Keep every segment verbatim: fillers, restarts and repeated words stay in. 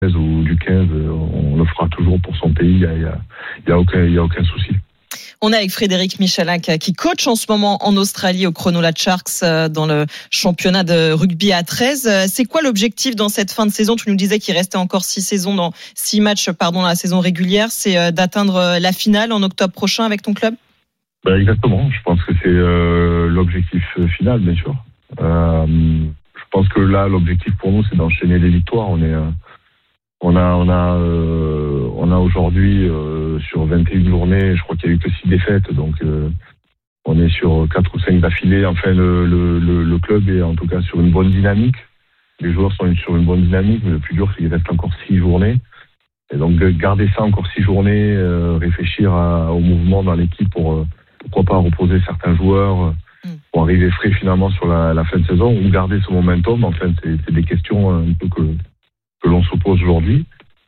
seize ou du quinze, on le fera toujours pour son pays, il n'y a, il y a, il y a aucun, il y a aucun souci. On est avec Frédéric Michalak qui coach en ce moment en Australie au Cronulla Sharks dans le championnat de rugby à treize. C'est quoi l'objectif dans cette fin de saison ? Tu nous disais qu'il restait encore six saisons dans six matchs pardon dans la saison régulière. C'est d'atteindre la finale en octobre prochain avec ton club ? Ben exactement. Je pense que c'est euh, l'objectif final, bien sûr. Euh, je pense que là, l'objectif pour nous, c'est d'enchaîner les victoires. On est, euh, on a, on a, euh, on a aujourd'hui euh, sur vingt et une journées, je crois qu'il y a eu que six défaites, donc euh, on est sur quatre ou cinq d'affilée. Enfin, le, le, le, le club est en tout cas sur une bonne dynamique. Les joueurs sont sur une bonne dynamique, mais le plus dur, c'est qu'il reste encore six journées. Et donc garder ça encore six journées, euh, réfléchir à, au mouvement dans l'équipe pour euh, pourquoi pas reposer certains joueurs euh, pour arriver frais finalement sur la, la fin de saison ou garder ce momentum. Enfin, c'est, c'est des questions un peu que que l'on se pose aujourd'hui.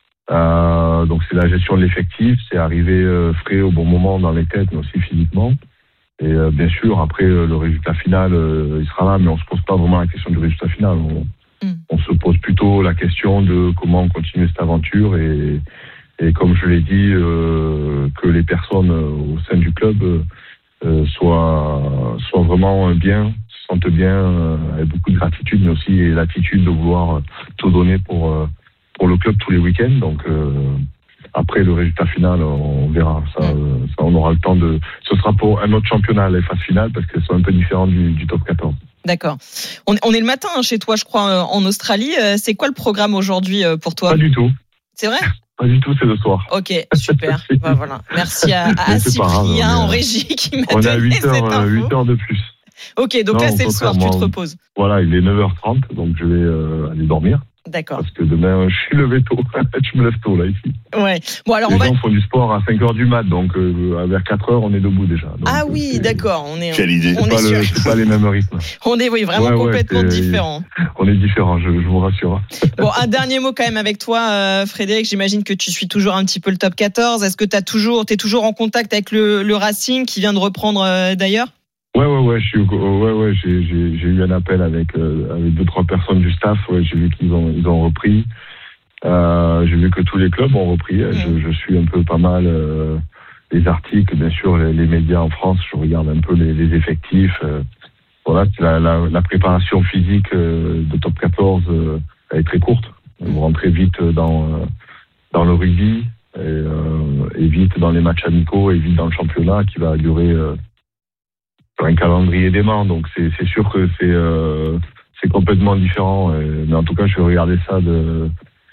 Euh, donc c'est la gestion de l'effectif, c'est arriver euh, frais au bon moment dans les têtes, mais aussi physiquement. Et euh, bien sûr, après euh, le résultat final, euh, il sera là, mais on se pose pas vraiment la question du résultat final. On, mm. on se pose plutôt la question de comment continuer cette aventure et, et comme je l'ai dit, euh, que les personnes euh, au sein du club euh, soient, soient vraiment bien, se sentent bien, euh, avec beaucoup de gratitude, mais aussi l'attitude de vouloir tout donner pour, euh, pour le club tous les week-ends. Donc euh, après le résultat final, on verra. Ça, euh, ça, on aura le temps de. Ce sera pour un autre championnat, les phases finales, parce qu'elles sont un peu différentes du, du top quatorze. D'accord. On, on est le matin chez toi, je crois, en Australie. C'est quoi le programme aujourd'hui pour toi ? Pas du tout. C'est vrai ? Pas du tout, c'est le soir. Ok, super. bah, voilà. Merci à, à Cyprien grave, en régie qui m'a on donné a huit cette heures, info. huit heures de plus. Ok, donc non, là c'est le soir, tu te reposes. Voilà, il est neuf heures trente, donc je vais euh, aller dormir. D'accord. Parce que demain, je suis levé tôt. Je me lève tôt, là, ici. Ouais. Bon, alors Les on gens va... font du sport à cinq heures du mat, donc euh, vers quatre heures, on est debout déjà. Donc, ah oui, c'est... d'accord. On est, Quelle idée. On c'est, est pas sur... le, c'est pas les mêmes rythmes. On est, oui, vraiment ouais, complètement ouais, différents. On est différents, je, je vous rassure. Bon, un dernier mot quand même avec toi, euh, Frédéric. J'imagine que tu suis toujours un petit peu le top quatorze. Est-ce que tu as toujours, t'es toujours en contact avec le, le Racing qui vient de reprendre euh, d'ailleurs ? Ouais, ouais, ouais, je suis, ouais, ouais, j'ai, j'ai, j'ai eu un appel avec, euh, avec deux, trois personnes du staff. Ouais, j'ai vu qu'ils ont, ils ont repris. Euh, j'ai vu que tous les clubs ont repris. Mmh. Je, je suis un peu pas mal euh, les articles, bien sûr, les, les médias en France. Je regarde un peu les, les effectifs. Euh, voilà, la, la, la préparation physique euh, de top quatorze, euh, elle est très courte. Vous rentrez vite dans, euh, dans le rugby et, euh, et vite dans les matchs amicaux et vite dans le championnat qui va durer. Euh, un calendrier dément, donc c'est, c'est sûr que c'est, euh, c'est complètement différent. Et, mais en tout cas, je vais regarder ça de,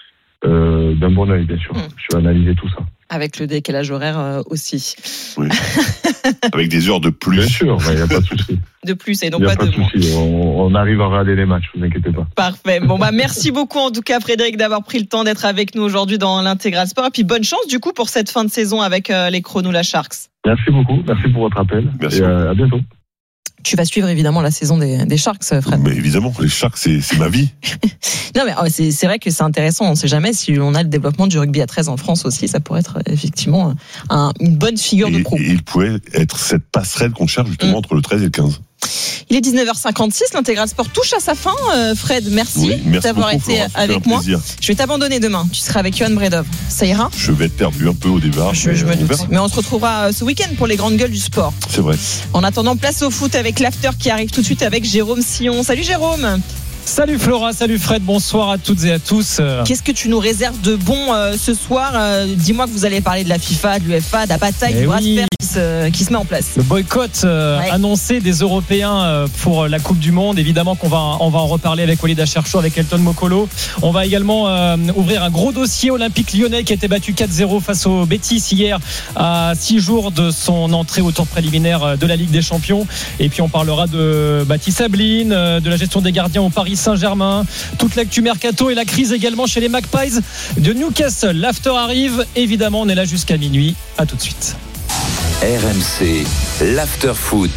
euh, d'un bon œil, bien sûr. Mmh. Je vais analyser tout ça. Avec le décalage horaire euh, aussi. Oui. Avec des heures de plus. Bien sûr, il n'y a pas de souci. De plus et non pas, pas, pas de moins. On, on arrive à regarder les matchs, ne vous inquiétez pas. Parfait. Bon bah merci beaucoup en tout cas Frédéric d'avoir pris le temps d'être avec nous aujourd'hui dans l'Intégral Sport. Et puis bonne chance du coup pour cette fin de saison avec euh, les Cronulla Sharks. Merci beaucoup, merci pour votre appel. Merci. Et euh, à bientôt. Tu vas suivre évidemment la saison des, des Sharks, Fred. Mais évidemment, les Sharks, c'est, c'est ma vie. Non, mais c'est, c'est vrai que c'est intéressant. On ne sait jamais si on a le développement du rugby à treize en France aussi. Ça pourrait être effectivement un, une bonne figure et, de proue. Et il pourrait être cette passerelle qu'on cherche justement mmh. entre le treize et le quinze. Il est dix-neuf heures cinquante-six, l'Intégral Sport touche à sa fin. Fred, merci, oui, merci d'avoir beaucoup, été Flora, avec moi. Je vais t'abandonner demain. Tu seras avec Johan Bredov. Ça ira ? Je vais être perdu un peu au départ. Je, je me doute. Mais on se retrouvera ce week-end pour les grandes gueules du sport. C'est vrai. En attendant, place au foot avec l'after qui arrive tout de suite avec Jérôme Sillon. Salut Jérôme. Salut Flora, salut Fred, bonsoir à toutes et à tous. Qu'est-ce que tu nous réserves de bon euh, ce soir euh, Dis-moi que vous allez parler de la FIFA, de l'U E F A, de la bataille, du bras de fer qui se, qui se met en place. Le boycott euh, ouais. annoncé des Européens euh, pour la Coupe du Monde. Évidemment qu'on va, on va en reparler avec Walid Acharchour, avec Elton Mokolo. On va également euh, ouvrir un gros dossier Olympique Lyonnais qui a été battu quatre zéro face au Betis hier à six jours de son entrée au tour préliminaire de la Ligue des Champions. Et puis on parlera de Baptiste Sabline, de la gestion des gardiens au Paris Saint-Germain, toute l'actu mercato et la crise également chez les Magpies de Newcastle. L'after arrive, évidemment on est là jusqu'à minuit. À tout de suite. R M C, l'after foot.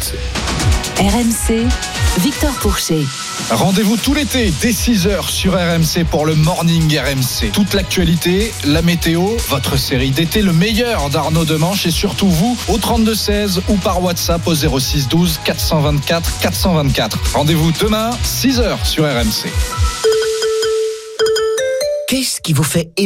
R M C, Victor Pourchet. Rendez-vous tout l'été dès six heures sur R M C pour le Morning R M C. Toute l'actualité, la météo, votre série d'été, le meilleur d'Arnaud Demanche et surtout vous au trente-deux seize ou par WhatsApp au zéro six douze quatre cent vingt-quatre quatre cent vingt-quatre. Rendez-vous demain six heures sur R M C. Qu'est-ce qui vous fait